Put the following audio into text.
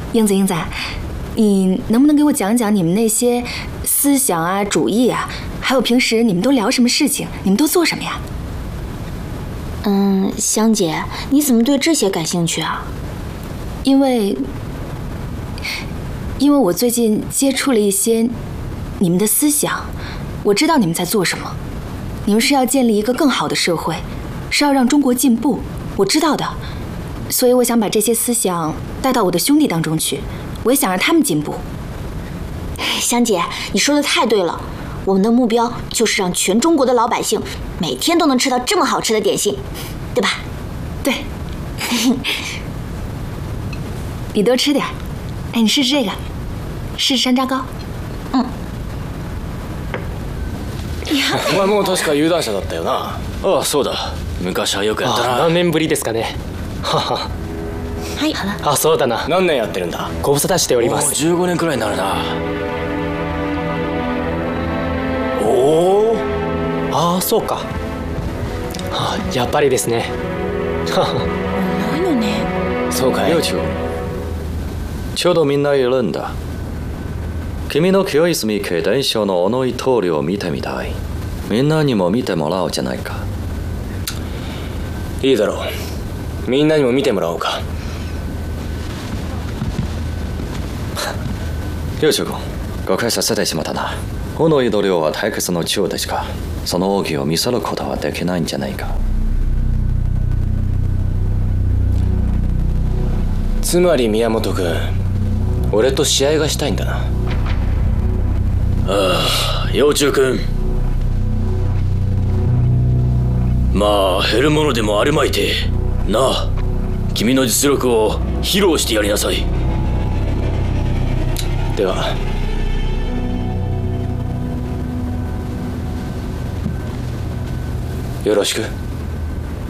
英子，你能不能给我讲讲你们那些思想啊、主义啊，还有平时你们都聊什么事情？你们都做什么呀？ 香姐，你怎么对这些感兴趣啊？ 因为我最近接触了一些你们的思想，我知道你们在做什么。你们是要建立一个更好的社会，是要让中国进步，我知道的。所以我想把这些思想带到我的兄弟当中去，我也想让他们进步。 香姐，你说的太对了，我们的目标就是让全中国的老百姓每天都能吃到这么好吃的点心，对吧？ 对。你多吃点。哎，你试试这个，试试山楂糕。 お前も確か有段者だったよな。ああ、そうだ。昔はよくやったな。 何年ぶりですかね。はは。 はい。好了。 あ、そうだな。 何年やってるんだ。 ご無沙汰しております。 15年くらいになるな。おお。 ああ、そうか。はあ、やっぱりですね。はは。 ないのね。 そうかい。 幼虫、ちょうどみんないるんだ。君の清泉家伝承の小野井棟梁を見てみたい。みんなにも見てもらおうじゃないか。 いいだろう。みんなにも見てもらおうか。 幼虫君、誤解させてしまったな。小野井棟梁は対決の長ですが、その奥義を見せることはできないんじゃないか。 つまり宮本君、俺と試合がしたいんだな。 ああ、幼虫君。まあ減るものでもあるまいてなあ、君の実力を披露してやりなさい。 ではよろしく。